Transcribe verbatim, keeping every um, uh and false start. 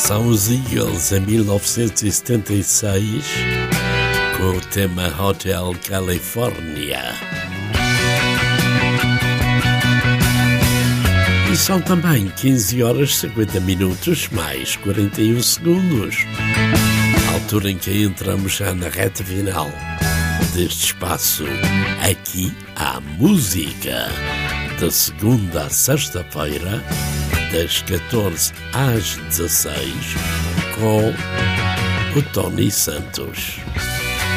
São os Eagles em mil novecentos e setenta e seis com o tema Hotel California. E são também quinze horas cinquenta minutos mais quarenta e um segundos, a altura em que entramos já na reta final deste espaço. Aqui há música, da segunda à sexta-feira, das catorze às dezasseis, com o Tony Santos.